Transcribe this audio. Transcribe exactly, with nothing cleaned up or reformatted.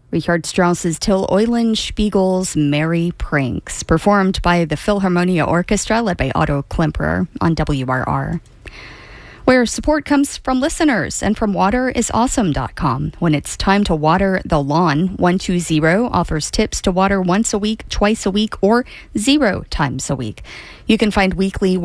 Richard Strauss's Till Eulenspiegel's Merry Pranks, performed by the Philharmonia Orchestra led by Otto Klemperer on W R R. Where support comes from listeners and from water is awesome dot com. When it's time to water the lawn, one two zero offers tips to water once a week, twice a week, or zero times a week. You can find weekly